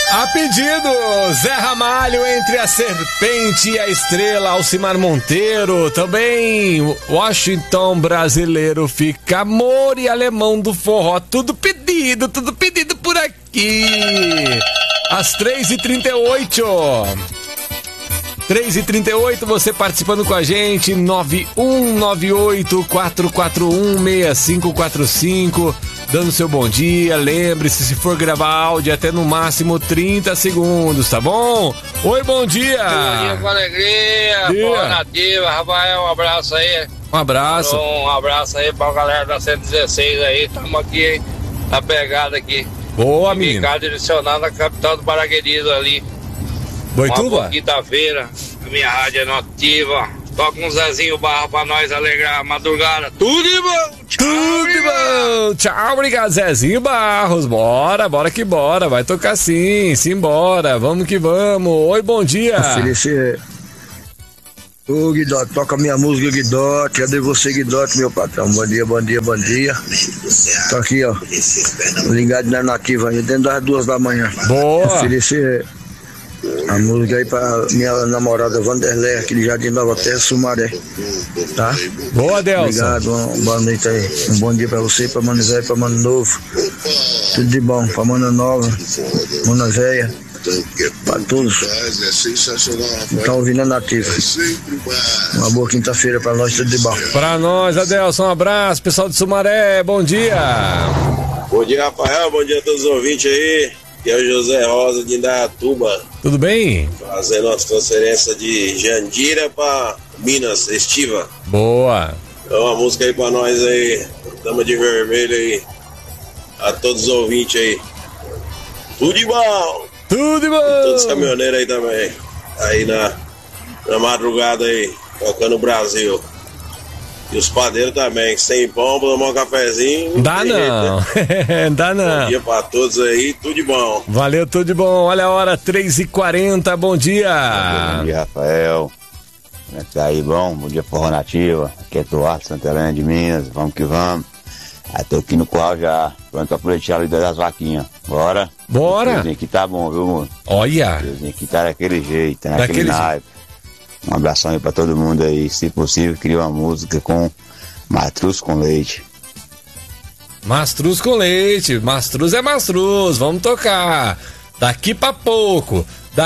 A pedido, Zé Ramalho, Entre a Serpente e a Estrela, Alcimar Monteiro. Também Washington Brasileiro, Fica Amor e Alemão do Forró. Tudo pedido por aqui. Às 3h38. 3h38, você participando com a gente, 9198-441-6545, dando seu bom dia. Lembre-se, se for gravar áudio, até no máximo 30 segundos, tá bom? Oi, bom dia! Bom dia com alegria, boa nativa, Rafael, um abraço aí. Um abraço. Um abraço aí pra galera da 116 aí, estamos aqui na pegada aqui. Boa, menino. Ficar direcionado na capital do Paraguedismo ali. Boituva? Uma quinta-feira, a minha rádio é nativa. Toca um Zezinho Barra pra nós alegrar a madrugada. Tudo de bom! Tchau, tudo de bom! Tchau, obrigado, Zezinho Barros. Bora que bora. Vai tocar sim, simbora. Vamos que vamos. Oi, bom dia. Oferecer. Ô, Guidote, toca minha música, Guidote. Cadê você, Guidote, meu patrão? Bom dia, bom dia, bom dia. Tô aqui, ó. Ligado na nativa aí, dentro das 2 da manhã. Boa! Oferecer a música aí pra minha namorada Vanderlei, aqui de Jardim Nova Terra, Sumaré. Tá? Boa, Delson. Obrigado, uma boa noite aí. Um bom dia pra você, pra Mano Velho, pra Mano Novo. Tudo de bom, pra Mana Nova, Mana Velha, pra todos. Estão ouvindo a nativa. Uma boa quinta-feira pra nós, tudo de bom. Pra nós, Adelson, um abraço, pessoal de Sumaré, bom dia. Bom dia, Rafael, bom dia a todos os ouvintes aí. Que é o José Rosa de Indaiatuba. Tudo bem? Fazendo a transferência de Jandira pra Minas, Estiva. Boa. Então uma música aí pra nós aí, Dama de Vermelho aí. A todos os ouvintes aí. Tudo de bom! Tudo de bom! E todos os caminhoneiros aí também. Aí na madrugada aí, tocando o Brasil. E os padeiros também, sem pão, pra tomar um cafezinho. Dá não, dá não. Bom dia pra todos aí, tudo de bom. Valeu, tudo de bom. Olha a hora, 3h40, bom dia. Bom dia, Rafael. Como é que tá aí, bom? Bom dia, Forró Nativa. Aqui é Duarte, Santa Helena de Minas, vamos que vamos. Aí tô aqui no qual já, pronto pra pleitear a lida das vaquinhas. Bora? Bora. O Deusinho aqui tá bom, viu, mano? Olha. O Deusinho aqui tá daquele jeito, tá naquele naipe. Um abração aí pra todo mundo aí. Se possível, cria uma música com Mastruz com Leite. Mastruz com Leite. Mastruz é Mastruz. Vamos tocar. Daqui pra pouco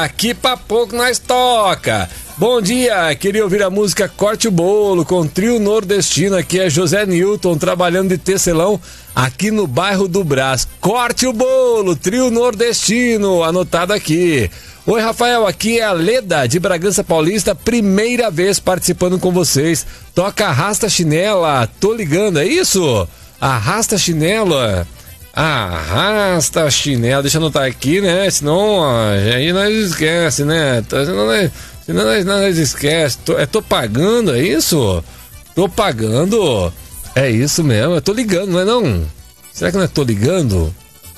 nós toca. Bom dia, queria ouvir a música Corte o Bolo com Trio Nordestino. Aqui é José Newton, trabalhando de tecelão aqui no bairro do Brás. Corte o Bolo, Trio Nordestino, anotado aqui. Oi, Rafael, aqui é a Leda de Bragança Paulista, primeira vez participando com vocês. Toca Arrasta Chinela, tô ligando, é isso? Arrasta Chinela. Arrasta Chinela, deixa eu anotar aqui, né? Senão aí nós esquece, né? Senão nós esquece. Tô pagando, é isso? Tô pagando. É isso mesmo, eu tô ligando, não é não? Será que não é tô ligando?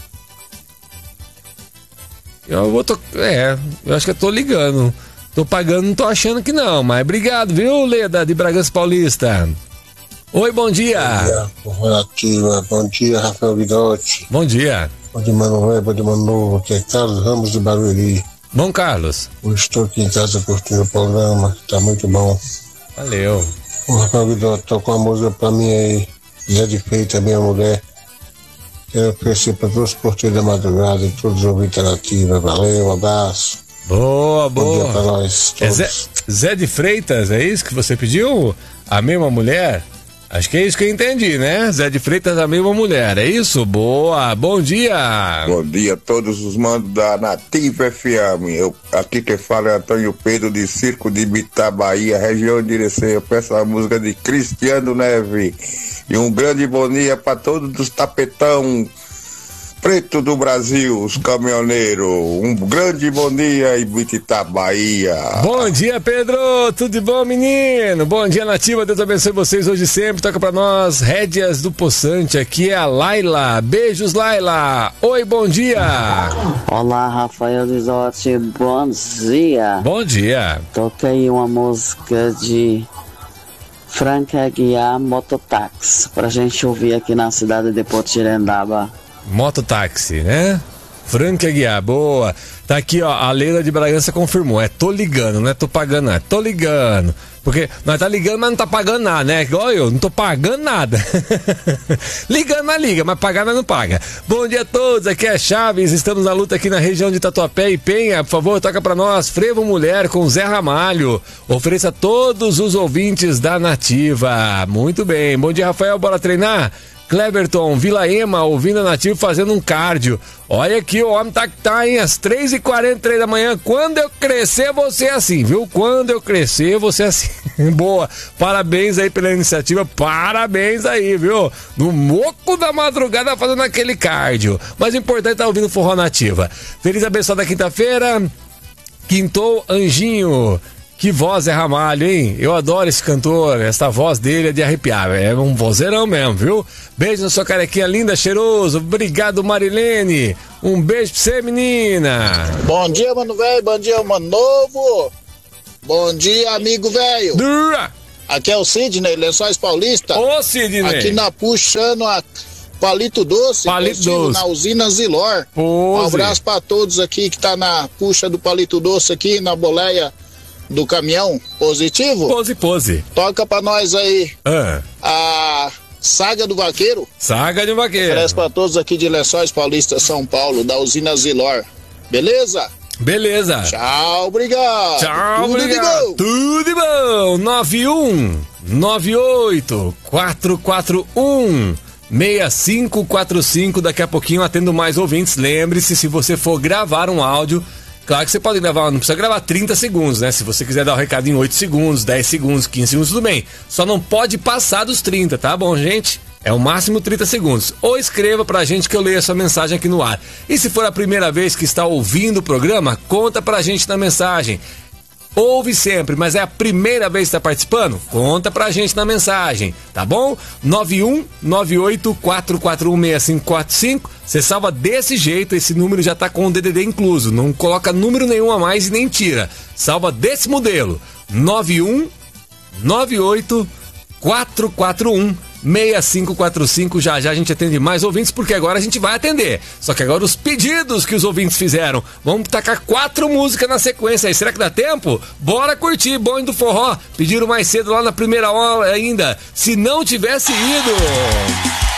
Eu acho que eu tô ligando. Tô pagando, não tô achando que não, mas obrigado, viu, Leda, de Bragança Paulista. Oi, bom dia. Bom dia, Rafael Guidotti. Bom dia. Bom dia, Mano Velho, bom dia, Mano Novo. Aqui é Carlos Ramos de Barueri. Bom, Carlos. Eu estou aqui em casa curtindo o programa, tá muito bom. Valeu. O Rafael Guidotti tocou uma música pra mim aí, Zé de Feita, minha mulher. Quero oferecer para todos os porteiros da madrugada e todos os ouvintes nativos. Valeu, um abraço. Boa. Bom dia pra nós todos. É Zé de Freitas, é isso que você pediu? A mesma mulher? Acho que é isso que eu entendi, né? Zé de Freitas, a mesma mulher, é isso? Boa, bom dia. Bom dia a todos os mandos da Nativa FM. Aqui quem fala é Antônio Pedro de Circo de Bitá, Bahia, região de Irecê. Eu peço a música de Cristiano Neve. E um grande bom dia para todos os tapetão preto do Brasil, os caminhoneiros. Um grande bom dia em Bitá, Bahia. Bom dia, Pedro. Tudo de bom, menino? Bom dia, Nativa. Deus abençoe vocês hoje e sempre. Toca pra nós, Rédeas do Poçante. Aqui é a Laila. Beijos, Laila. Oi, bom dia. Olá, Rafael Guidotti. Bom dia. Bom dia. Toquei uma música de Franca Aguiar, Mototáxi, pra gente ouvir aqui na cidade de Potirendaba. Mototáxi, né? Frank Aguiar, boa. Tá aqui, ó, a Leila de Bragança confirmou. É tô ligando, não é tô pagando, não. É tô ligando. Porque nós tá ligando, mas não tá pagando nada, né? Igual eu, não tô pagando nada. Ligando na liga, mas pagar nós não paga. Bom dia a todos, aqui é Chaves, estamos na luta aqui na região de Tatuapé e Penha. Por favor, toca pra nós Frevo Mulher com Zé Ramalho. Ofereça a todos os ouvintes da Nativa. Muito bem, bom dia, Rafael, bora treinar? Cleverton, Vila Ema, ouvindo a Nativa fazendo um cardio. Olha aqui, o homem tá, hein? Às 3h43 da manhã. Quando eu crescer, você é assim, viu? Quando eu crescer, você é assim. Boa. Parabéns aí pela iniciativa. Parabéns aí, viu? No moco da madrugada fazendo aquele cardio. Mas o importante é tá ouvindo Forró Nativa. Feliz abençoada quinta-feira. Quintou Anjinho. Que voz é Ramalho, hein? Eu adoro esse cantor, essa voz dele é de arrepiar, é um vozeirão mesmo, viu? Beijo na sua carequinha linda, cheiroso, obrigado Marilene, um beijo pra você, menina. Bom dia, mano velho, bom dia, mano novo, bom dia, amigo velho. Aqui é o Sidney, Lençóis Paulista. Ô, Sidney. Aqui na puxando a Palito Doce, na usina Zilor. Pose. Um abraço pra todos aqui que tá na puxa do Palito Doce aqui, na boleia do caminhão, positivo? Pose. Toca pra nós aí a Saga do Vaqueiro. Saga do Vaqueiro. Oferece pra todos aqui de Lençóis Paulista, São Paulo, da usina Zilor. Beleza? Beleza. Tchau, obrigado. Tchau, tudo obrigado. De bom. Tudo de bom. 9198-441-6545. Daqui a pouquinho atendo mais ouvintes. Lembre-se, se você for gravar um áudio, claro que você pode gravar, não precisa gravar 30 segundos, né? Se você quiser dar o recado em 8 segundos, 10 segundos, 15 segundos, tudo bem. Só não pode passar dos 30, tá bom, gente? É o máximo 30 segundos. Ou escreva pra gente que eu leio a sua mensagem aqui no ar. E se for a primeira vez que está ouvindo o programa, conta pra gente na mensagem. Ouve sempre, mas é a primeira vez que está participando? Conta pra gente na mensagem, tá bom? 9198-441-6545. Você salva desse jeito, esse número já tá com o DDD incluso. Não coloca número nenhum a mais e nem tira. Salva desse modelo. 9198-441-6545. Já a gente atende mais ouvintes, porque agora a gente vai atender. Só que agora os pedidos que os ouvintes fizeram. Vamos tacar 4 músicas na sequência aí. Será que dá tempo? Bora curtir, Bonde do Forró. Pediram mais cedo lá na primeira hora ainda. Se não tivesse ido...